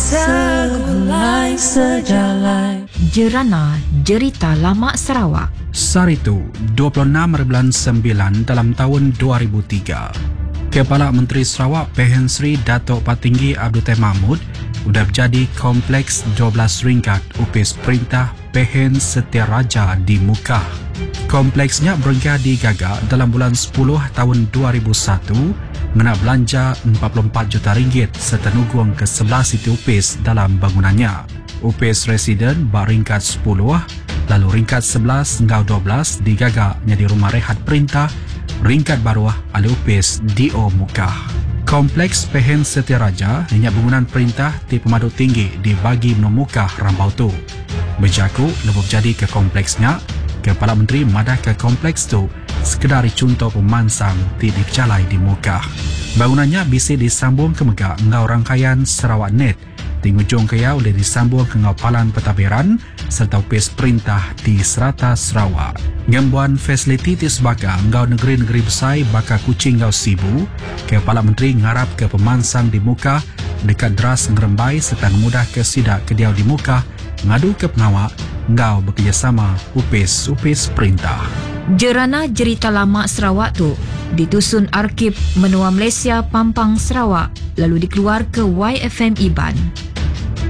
segulai sejalai. Jerana Jerita Lama Sarawak. Saritu 26/9 dalam tahun 2003. Kepala Menteri Sarawak Pehen Sri Datuk Patinggi Abdul Teh Mahmud sudah berjadi Kompleks 12 Ringkat Upis Perintah Pehen Setiaraja di Mukah. Kompleksnya berengkah di Gagak dalam bulan 10 tahun 2001 mengena belanja RM44 juta serta nugung ke 11 siti upis dalam bangunannya. Upis residen beringkat 10, lalu ringkat 11 hingga 12 di Gagak menjadi rumah rehat perintah, ringkat baru ahli upis DO Mukah. Kompleks Pehen Setiaraja hanya bangunan perintah di pemaduk tinggi di bagi Mukah Rambau tu. Berjaku lebih jadi ke kompleksnya, Kepala Menteri madah ke kompleks tu sekedar contoh pemansang di dipercalai di Mukah. Bangunannya bisa disambung ke megak ngau rangkaian Sarawak Net, di ujung kaya boleh disambung ke ngau palan petabiran serta upis perintah di serata Sarawak. Ngembuan fasiliti di sebagai ngau negeri-negeri besar baka kucing ngau Sibu, Kepala Menteri ngarap ke pemansang di Mukah dekat deras ngerembai serta mudah ke sidak kediau di Mukah ngadu ke pengawak ngau bekerjasama upis perintah. Jerana Jerita Lama Sarawak tu ditusun Arkib Menua Malaysia Pampang Sarawak lalu dikeluar ke YFM Iban.